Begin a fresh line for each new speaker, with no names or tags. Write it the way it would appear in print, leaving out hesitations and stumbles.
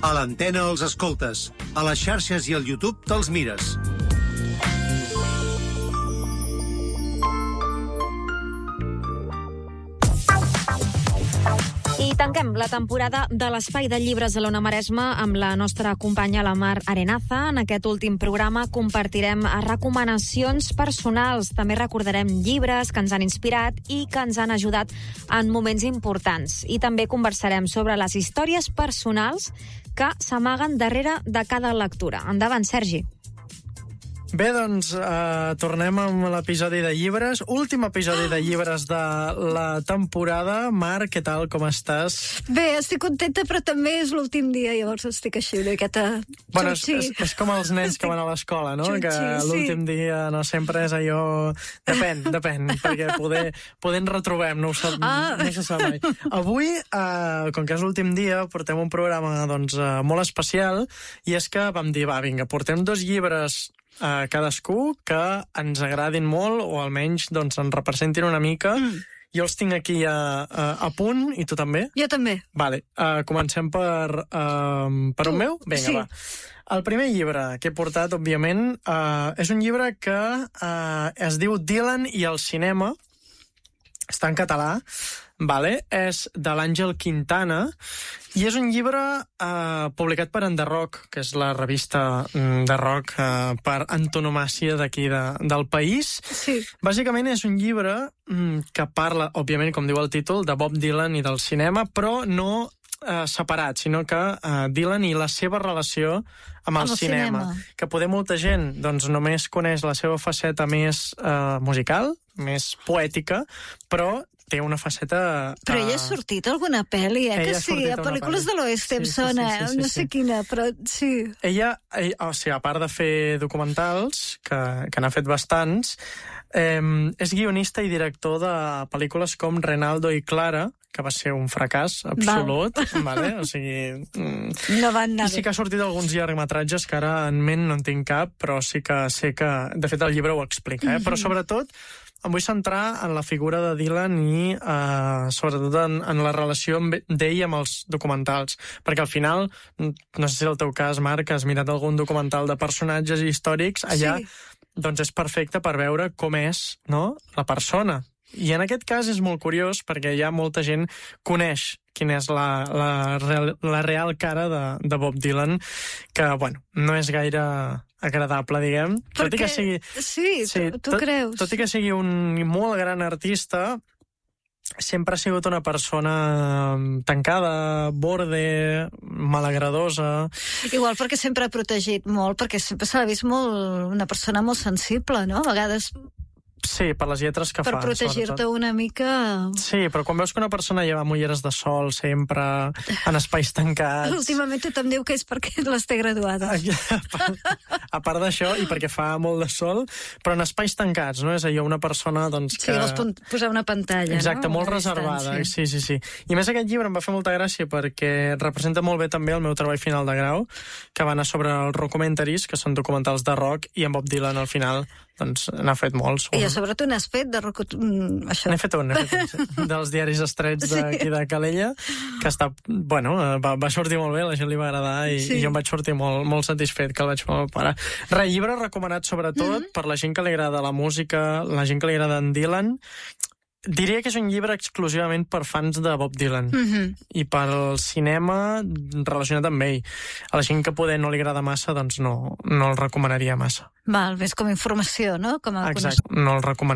A l'antena els escoltes. A les xarxes i al YouTube te'ls mires.
I tanquem la temporada de l'Espai de Llibres a l'Ona Maresme amb la nostra companya la Mar Arenaza. En aquest últim programa compartirem recomanacions personals. També recordarem llibres que ens han inspirat i que ens han ajudat en moments importants. I també conversarem sobre les històries personals que s'amaguen darrere de cada lectura. Endavant, Sergi.
Bé, doncs, tornem amb l'episodi de llibres. Últim episodi de llibres de la temporada. Mar, què tal, com estàs?
Bé, estic contenta, però també és l'últim dia, llavors estic així una miqueta...
Bueno, és com els nens que van a l'escola, no? Que l'últim dia no sempre és allò... Depèn, perquè poder ens retrobem, no se sap mai. Avui, com que és l'últim dia, portem un programa molt especial, i és que vam dir, vinga, portem 2 llibres cadascú que ens agradin molt o almenys ens representin una mica. Jo els tinc aquí a punt, i tu també?
Jo també.
Vale, comencem per un meu? Vinga, sí. Va. El primer llibre que he portat, òbviament, és un llibre que es diu Dylan i el cinema. Està en català, vale? És de l'Àngel Quintana, i és un llibre publicat per Enderrock, que és la revista de rock per antonomàsia d'aquí del país.
Sí.
Bàsicament és un llibre que parla, òbviament, com diu el títol, de Bob Dylan i del cinema, però no separat, sinó que Dylan i la seva relació amb el cinema. Que poder molta gent només coneix la seva faceta més musical, més poètica, però té una faceta...
Però ella ha sortit a alguna pel·li, que sí, a pel·lícules de l'Oest em sona, no sé quina, però sí.
Ella, a part de fer documentals, que n'ha fet bastants, és guionista i director de pel·lícules com Renaldo i Clara, que va ser un fracàs absolut, vale? O sigui...
No van anar.
I sí que ha sortit alguns llargmetratges que ara en ment no en tinc cap, però sí que sé que... De fet, el llibre ho explica, Però sobretot em vull centrar en la figura de Dylan i sobretot en la relació d'ell amb els documentals, perquè al final, no sé si és el teu cas, Marc, que has mirat algun documental de personatges històrics, allà doncs és perfecte per veure com és, no?, la persona. I en aquest cas és molt curiós perquè ja molta gent coneix quina és la real cara de Bob Dylan, que, bueno, no és gaire agradable, diguem. Tot i que sigui...
Sí, tu creus.
Tot i que sigui un molt gran artista, sempre ha sigut una persona tancada, borde, malagradosa...
Igual perquè sempre ha protegit molt, perquè sempre s'ha vist una persona molt sensible, no? A vegades...
Sí, per les lletres que fa.
Per protegir-te una mica...
Sí, però quan veus que una persona lleva ulleres de sol sempre, en espais tancats...
Últimament tothom diu que és perquè les té graduades.
A part d'això, i perquè fa molt de sol, però en espais tancats, no? És allò, una persona, doncs, que...
Sí, vols posar una pantalla,
exacte,
no?
Molt reservada, sí. I a més aquest llibre em va fer molta gràcia perquè representa molt bé també el meu treball final de grau, que va anar sobre els rockumentaries, que són documentals de rock, i en Bob Dylan al final doncs n'ha fet molts.
I a sobre tu n'has fet de això.
N'he fet un, dels diaris estrets d'aquí de Calella, que està, bueno, va sortir molt bé, la gent li va agradar i jo em vaig sortir molt satisfet que el vaig fer amb el pare. Llibre recomanat sobretot per la gent que li agrada la música, la gent que li agrada en Dylan. Diria que és un llibre exclusivament per fans de Bob Dylan i per al cinema relacionat amb ell. A la gent que poder no li agrada massa, doncs no el recomanaria massa.
Val, és com informació, no?
Exacte, no el recomanaria.